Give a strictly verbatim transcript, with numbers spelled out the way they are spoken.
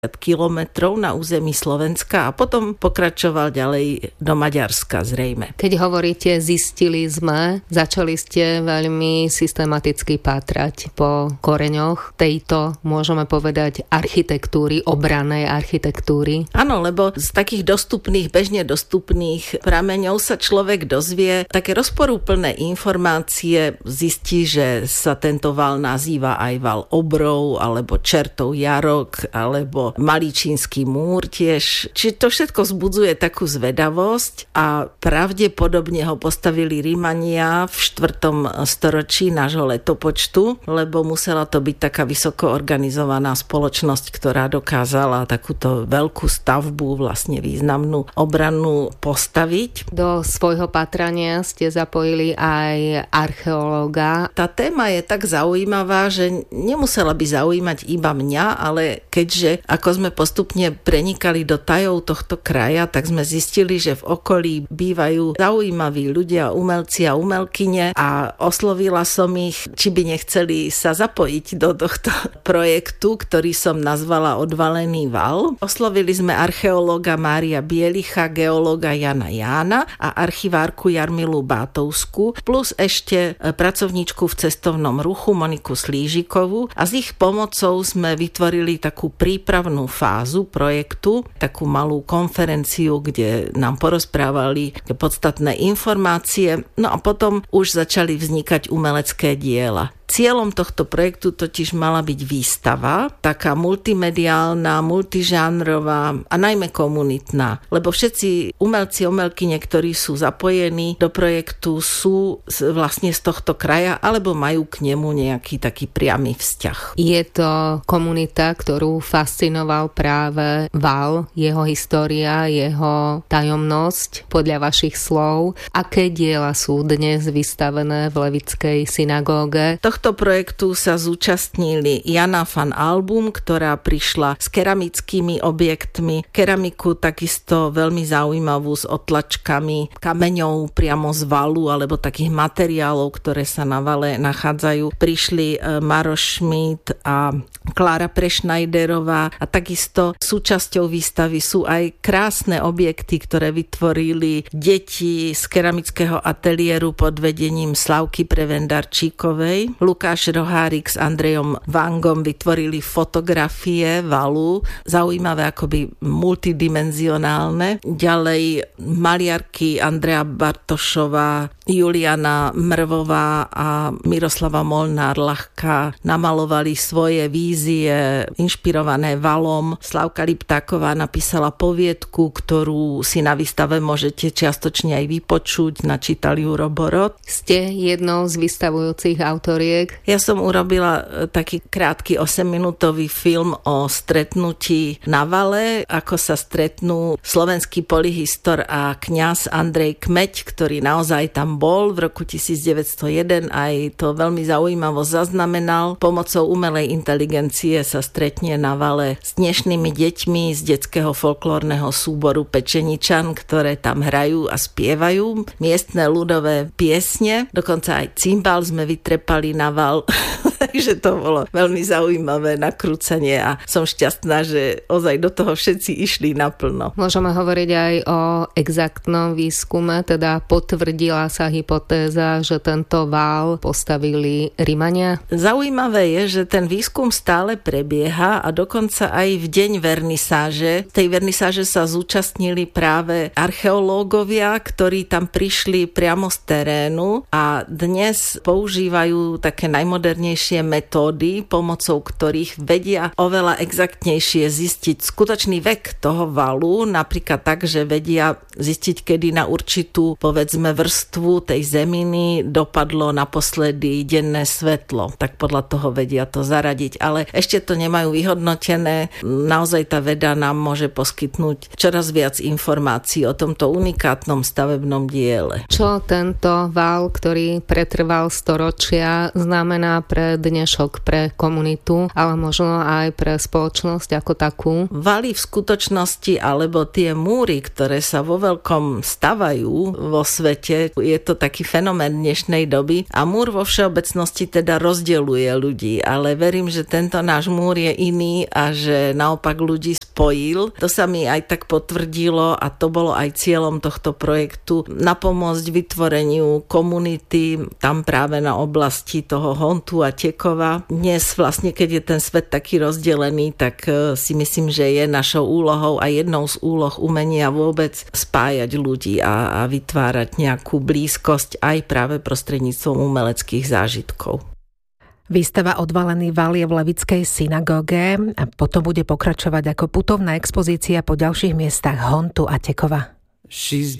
kilometrov na území Slovenska a potom pokračoval ďalej do Maďarska zrejme. Keď hovoríte zistili sme, začali ste veľmi systematicky pátrať po koreňoch tejto, môžeme povedať, architektúry, obrannej architektúry. Áno, lebo z takých dostupných, bežne dostupných prameňov sa človek dozvie také rozporúplné informácie, zistí, že sa tento val nazýva aj val obrov, alebo čertov jarok, alebo Malý čínsky múr tiež. Čiže to všetko vzbudzuje takú zvedavosť a pravdepodobne ho postavili Rimania v štvrtom storočí nášho letopočtu, lebo musela to byť taká vysoko organizovaná spoločnosť, ktorá dokázala takúto veľkú stavbu, vlastne významnú obranu postaviť. Do svojho patrania ste zapojili aj archeológa. Tá téma je tak zaujímavá, že nemusela by zaujímať iba mňa, ale keďže ako sme postupne prenikali do tajov tohto kraja, tak sme zistili, že v okolí bývajú zaujímaví ľudia, umelci a umelkyne a oslovila som ich, či by nechceli sa zapojiť do tohto projektu, ktorý som nazvala Odvalený val. Oslovili sme archeológa Mária Bielicha, geológa Jana Jána a archivárku Jarmilu Bátovskú, plus ešte pracovníčku v cestovnom ruchu Moniku Slížikovú a s ich pomocou sme vytvorili takú prípravnú fázu projektu, takú malú konferenciu, kde nám porozprávali podstatné informácie, no a potom už začali vznikať umelecké diela. Cieľom tohto projektu totiž mala byť výstava, taká multimediálna, multižánrová a najmä komunitná, lebo všetci umelci, umelkyne, ktorí sú zapojení do projektu, sú vlastne z tohto kraja alebo majú k nemu nejaký taký priamy vzťah. Je to komunita, ktorú fascinoval práve val, jeho história, jeho tajomnosť, podľa vašich slov. Aké diela sú dnes vystavené v Levickej synagóge? Tohto projektu sa zúčastnili Jana van Album, ktorá prišla s keramickými objektmi, keramiku takisto veľmi zaujímavú s otlačkami kameňov priamo z valu alebo takých materiálov, ktoré sa na vale nachádzajú. Prišli Maroš Schmidt a Klára Prešnajderová a takisto súčasťou výstavy sú aj krásne objekty, ktoré vytvorili deti z keramického ateliéru pod vedením Slavky Prevendarčíkovej. Lukáš Rohárik s Andrejom Vangom vytvorili fotografie valu, zaujímavé akoby multidimenzionálne. Ďalej maliarky Andrea Bartošová, Juliana Mrvová a Miroslava Molnár-Ľahká namalovali svoje vízie inšpirované valom. Slavka Liptáková napísala poviedku, ktorú si na výstave môžete čiastočne aj vypočuť, načítal ju Roborod. Ste jednou z vystavujúcich autoriek. Ja som urobila taký krátky osemminútový film o stretnutí na vale, ako sa stretnú slovenský polyhistor a kňaz Andrej Kmeď, ktorý naozaj tam bol v roku devätnásť jeden, aj to veľmi zaujímavo zaznamenal. Pomocou umelej inteligencie sa stretne na vale s dnešnými deťmi z detského folklórneho súboru Pečeničan, ktoré tam hrajú a spievajú miestne ľudové piesne. Dokonca aj cimbál sme vytrepali na val. Takže to bolo veľmi zaujímavé nakrúcanie a som šťastná, že ozaj do toho všetci išli naplno. Môžeme hovoriť aj o exaktnom výskume, teda potvrdila sa hypotéza, že tento val postavili Rimania? Zaujímavé je, že ten výskum stále prebieha a dokonca aj v deň vernisáže. Tej vernisáže sa zúčastnili práve archeológovia, ktorí tam prišli priamo z terénu a dnes používajú také najmodernejšie metódy, pomocou ktorých vedia oveľa exaktnejšie zistiť skutočný vek toho valu, napríklad tak, že vedia zistiť, kedy na určitú, povedzme, vrstvu tej zeminy dopadlo naposledy denné svetlo. Tak podľa toho vedia to zaradiť, ale ešte to nemajú vyhodnotené. Naozaj tá veda nám môže poskytnúť čoraz viac informácií o tomto unikátnom stavebnom diele. Čo tento val, ktorý pretrval storočia, znamená pre dnešok, pre komunitu, ale možno aj pre spoločnosť ako takú? Valy v skutočnosti, alebo tie múry, ktoré sa vo veľkom stavajú vo svete, je to taký fenomén dnešnej doby a múr vo všeobecnosti teda rozdeľuje ľudí, ale verím, že tento náš múr je iný a že naopak ľudí spojil. To sa mi aj tak potvrdilo a to bolo aj cieľom tohto projektu napomôcť vytvoreniu komunity tam práve na oblasti toho Hontu a Tekova. Dnes vlastne, keď je ten svet taký rozdelený, tak si myslím, že je našou úlohou a jednou z úloh umenia vôbec spájať ľudí a, a vytvárať nejakú blízkosť aj práve prostredníctvom umeleckých zážitkov. Výstava Odvalený val je v Levickej synagóge a potom bude pokračovať ako putovná expozícia po ďalších miestach Hontu a Tekova. She's